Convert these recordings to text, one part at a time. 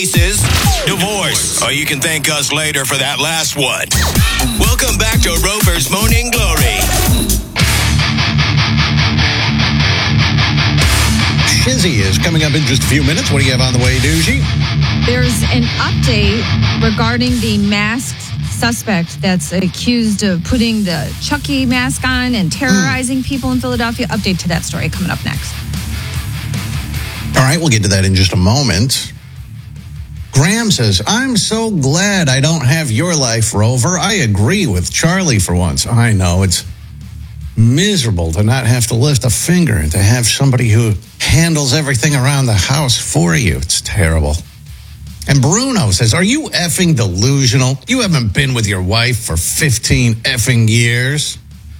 cases, divorce. Or you can thank us later for that last one. Welcome back to Rover's Morning Glory. Shizzy is coming up in just a few minutes. What do you have on the way, Doogie? There's an update regarding the masked suspect that's accused of putting the Chucky mask on and terrorizing people in Philadelphia. Update to that story coming up next. All right, we'll get to that in just a moment. Graham says, I'm so glad I don't have your life, Rover. I agree with Charlie for once. I know, it's miserable to not have to lift a finger and to have somebody who handles everything around the house for you. It's terrible. And Bruno says, are you effing delusional? You haven't been with your wife for 15 effing years.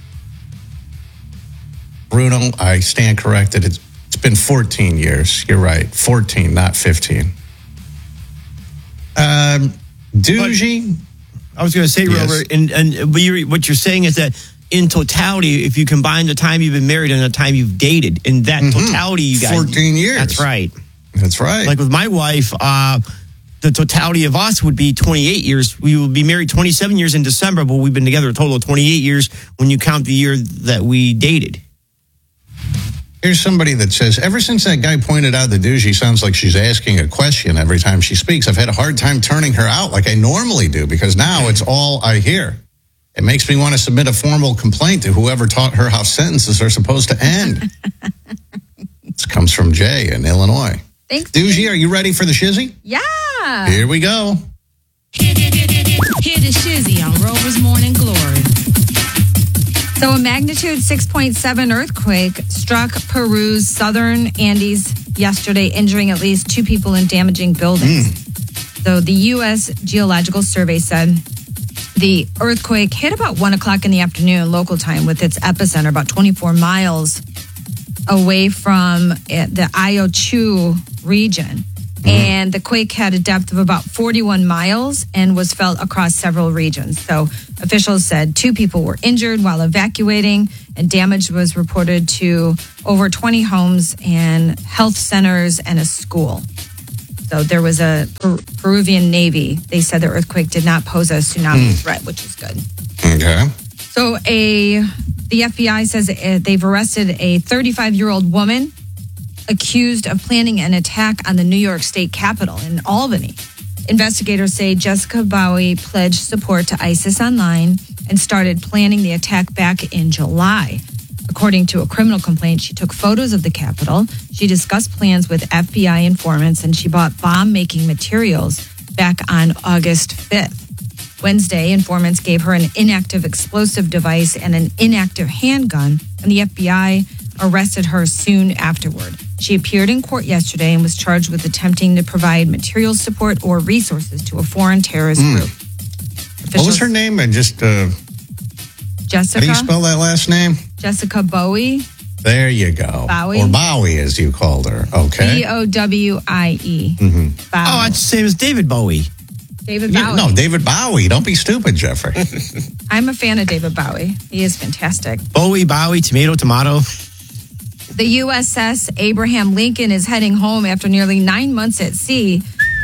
Bruno, I stand corrected. It's been 14 years. You're right. 14, not 15. Doogie? I was going to say, Yes. Robert, and what you're saying is that in totality, if you combine the time you've been married and the time you've dated, in that totality, you guys... 14 years. That's right. That's right. Like with my wife, the totality of us would be 28 years. We will be married 27 years in December, but we've been together a total of 28 years when you count the year that we dated. Here's somebody that says, ever since that guy pointed out that Doogie sounds like she's asking a question every time she speaks, I've had a hard time turning her out like I normally do because now it's all I hear. It makes me want to submit a formal complaint to whoever taught her how sentences are supposed to end. This comes from Jay in Illinois. Thanks. Doogie, are you ready for the shizzy? Yeah. Here we go. Hear the shizzy on Rover's Morning Glory. So a magnitude 6.7 earthquake struck Peru's southern Andes yesterday, injuring at least 2 people and damaging buildings. So the U.S. Geological Survey said the earthquake hit about 1 o'clock in the afternoon local time with its epicenter about 24 miles away from the Ayachu region. And the quake had a depth of about 41 miles and was felt across several regions. So officials said 2 people were injured while evacuating, and damage was reported to over 20 homes and health centers and a school. So there was a Peruvian Navy. They said the earthquake did not pose a tsunami threat, which is good. Okay. So the FBI says they've arrested a 35-year-old woman accused of planning an attack on the New York State Capitol in Albany. Investigators say Jessica Bowie pledged support to ISIS online and started planning the attack back in July. According to a criminal complaint, she took photos of the Capitol. She discussed plans with FBI informants, and she bought bomb-making materials back on August 5th. Wednesday, informants gave her an inactive explosive device and an inactive handgun, and the FBI arrested her soon afterward. She appeared in court yesterday and was charged with attempting to provide material support or resources to a foreign terrorist group. What was her name? And just Jessica. how do you spell that last name? Jessica Bowie. There you go. Bowie? Or Bowie, as you called her. Okay. Bowie. Oh, it's the same as David Bowie. David Bowie. No, David Bowie. Don't be stupid, Jeffrey. I'm a fan of David Bowie. He is fantastic. Bowie, tomato. The USS Abraham Lincoln is heading home after nearly 9 months at sea,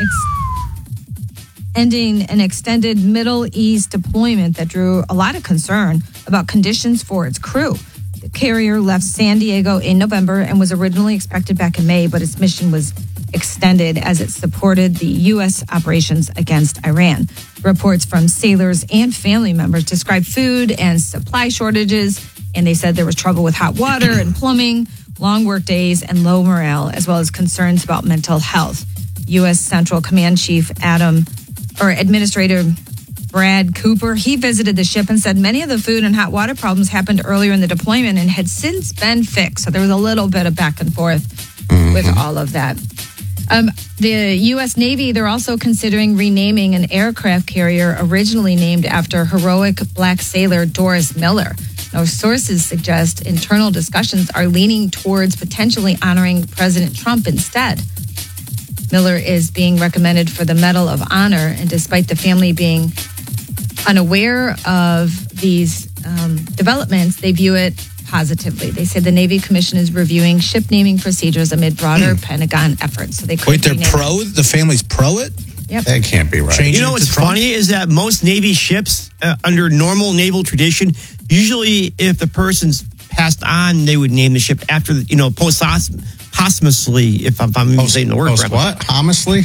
ending an extended Middle East deployment that drew a lot of concern about conditions for its crew. The carrier left San Diego in November and was originally expected back in May, but its mission was extended as it supported the U.S. operations against Iran. Reports from sailors and family members described food and supply shortages, and they said there was trouble with hot water and plumbing, long work days, and low morale, as well as concerns about mental health. U.S. Central Command Chief Administrator Brad Cooper, he visited the ship and said many of the food and hot water problems happened earlier in the deployment and had since been fixed. So there was a little bit of back and forth with all of that. The U.S. Navy, they're also considering renaming an aircraft carrier originally named after heroic black sailor Doris Miller. Now, sources suggest internal discussions are leaning towards potentially honoring President Trump instead. Miller is being recommended for the Medal of Honor, and despite the family being unaware of these developments, they view it positively. They said the Navy Commission is reviewing ship naming procedures amid broader Pentagon efforts. So they could Wait, they're rename it. pro? The family's pro it? Yep. That can't be right. Change You know it what's to Trump? funny is that most Navy ships, under normal naval tradition, usually if the person's passed on, they would name the ship after, posthumously, if I'm saying the word Post correctly. what? Homously?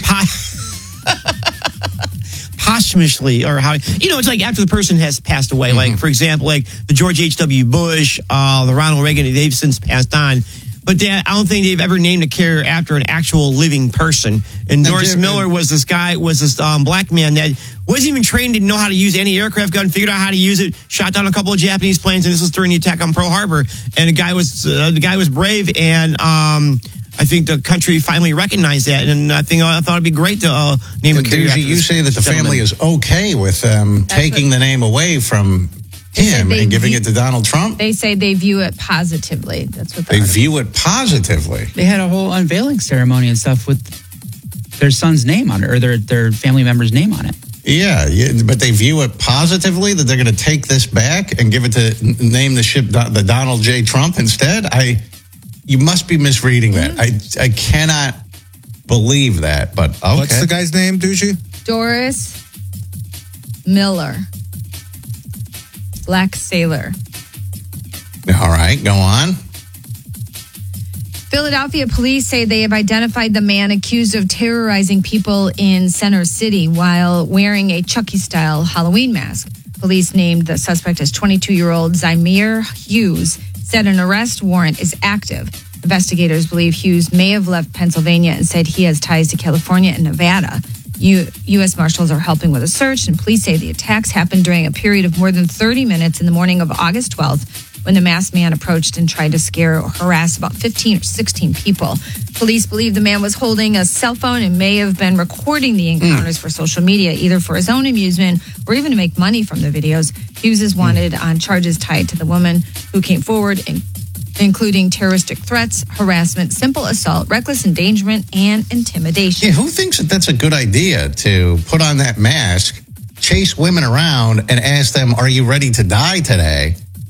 Posthumously, or how, it's like after the person has passed away. Mm-hmm. Like, for example, like the George H.W. Bush, the Ronald Reagan, they've since passed on. But I don't think they've ever named a carrier after an actual living person. And Norris Miller was this black man that wasn't even trained, didn't know how to use any aircraft gun, figured out how to use it, shot down a couple of Japanese planes, and this was during the attack on Pearl Harbor. And the guy was brave, and I think the country finally recognized that. And I thought it'd be great to name a carrier. Doogie, you say that the family is okay with taking the name away from him they and giving view- it to Donald Trump? They say they view it positively. That's what They view it positively. They had a whole unveiling ceremony and stuff with their son's name on it, or their family member's name on it. Yeah, but they view it positively that they're going to take this back and give it to name the ship the Donald J. Trump instead. You must be misreading that. I cannot believe that. But okay. What's the guy's name, Doogie? Doris Miller, Black Sailor. All right, go on. Philadelphia police say they have identified the man accused of terrorizing people in Center City while wearing a Chucky-style Halloween mask. Police named the suspect as 22-year-old Zymir Hughes, said an arrest warrant is active. Investigators believe Hughes may have left Pennsylvania and said he has ties to California and Nevada. U.S. Marshals are helping with a search, and police say the attacks happened during a period of more than 30 minutes in the morning of August 12th when the masked man approached and tried to scare or harass about 15 or 16 people. Police believe the man was holding a cell phone and may have been recording the encounters for social media, either for his own amusement or even to make money from the videos. Hughes is wanted on charges tied to the woman who came forward, including terroristic threats, harassment, simple assault, reckless endangerment, and intimidation. Yeah, who thinks that that's a good idea to put on that mask, chase women around, and ask them, "Are you ready to die today?"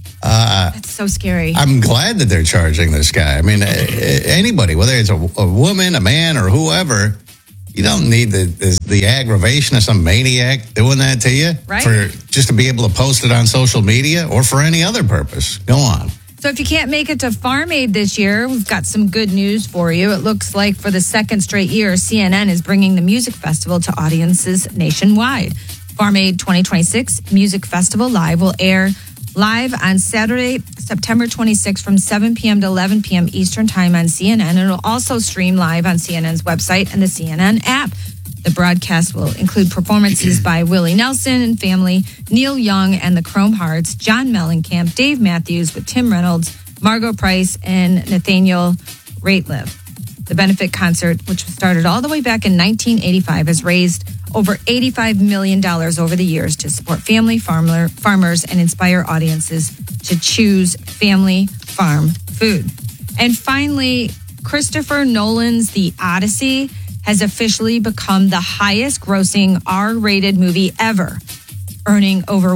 That's so scary. I'm glad that they're charging this guy. I mean, anybody, whether it's a woman, a man, or whoever, you don't need the aggravation of some maniac doing that to you Right. for just to be able to post it on social media or for any other purpose. Go on. So if you can't make it to Farm Aid this year, we've got some good news for you. It looks like for the second straight year, CNN is bringing the music festival to audiences nationwide. Farm Aid 2026 Music Festival Live will air live on Saturday, September 26th from 7 p.m. to 11 p.m. Eastern Time on CNN. And it'll also stream live on CNN's website and the CNN app. The broadcast will include performances by Willie Nelson and family, Neil Young and the Chrome Hearts, John Mellencamp, Dave Matthews with Tim Reynolds, Margot Price, and Nathaniel Rateliff. The benefit concert, which was started all the way back in 1985, has raised over $85 million over the years to support family farmers and inspire audiences to choose family farm food. And finally, Christopher Nolan's The Odyssey has officially become the highest grossing R-rated movie ever, earning over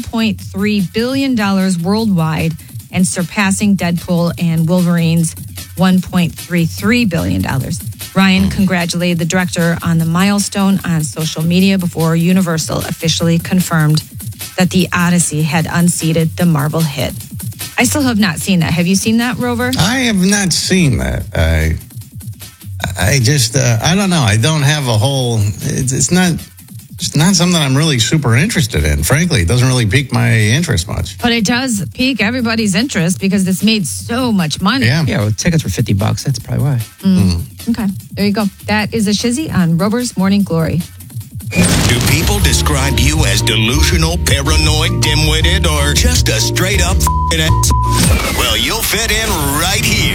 $1.3 billion worldwide and surpassing Deadpool and Wolverine's $1.33 billion. Ryan congratulated the director on the milestone on social media before Universal officially confirmed that The Odyssey had unseated the Marvel hit. I still have not seen that. Have you seen that, Rover? I have not seen that. I just, I don't know. I don't have a whole, it's not something I'm really super interested in. Frankly, it doesn't really pique my interest much. But it does pique everybody's interest because it's made so much money. Yeah. Yeah, well, tickets were $50. That's probably why. Okay, there you go. That is a shizzy on Rover's Morning Glory. Do people describe you as delusional, paranoid, dim-witted, or just a straight-up f***ing ass? Well, you'll fit in right here.